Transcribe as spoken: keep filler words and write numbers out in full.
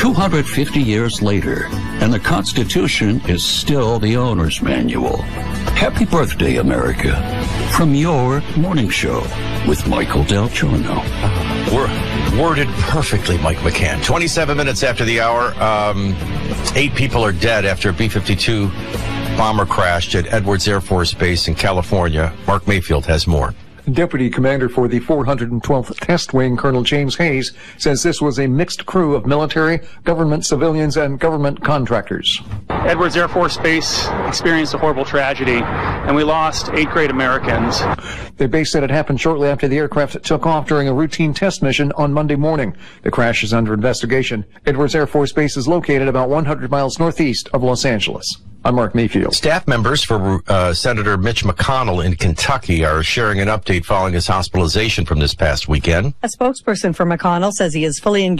two hundred fifty years later, and the Constitution is still the owner's manual. Happy birthday, America, from your morning show with Michael Del Giorno. We're worded perfectly, Mike McCann. twenty-seven minutes after the hour, um, eight people are dead after a B fifty-two bomber crashed at Edwards Air Force Base in California. Mark Mayfield has more. Deputy Commander for the four hundred twelfth Test Wing, Colonel James Hayes, says this was a mixed crew of military, government civilians, and government contractors. Edwards Air Force Base experienced a horrible tragedy, and we lost eight great Americans. The base said it happened shortly after the aircraft took off during a routine test mission on Monday morning. The crash is under investigation. Edwards Air Force Base is located about one hundred miles northeast of Los Angeles. I'm Mark Mayfield. Staff members for uh, Senator Mitch McConnell in Kentucky are sharing an update following his hospitalization from this past weekend. A spokesperson for McConnell says he is fully engaged